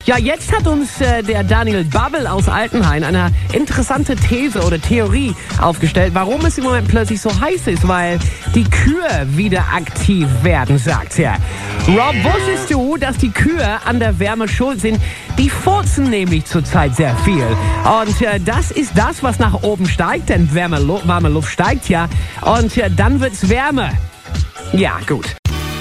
Ja, jetzt hat uns der Daniel Babbel aus Altenhain eine interessante These oder Theorie aufgestellt, warum es im Moment plötzlich so heiß ist, weil die Kühe wieder aktiv werden, sagt er. Rob, wusstest du, dass die Kühe an der Wärme schuld sind? Die furzen nämlich zurzeit sehr viel. Und das ist das, was nach oben steigt, denn warme Luft steigt ja. Und dann wird's wärmer. Ja, gut.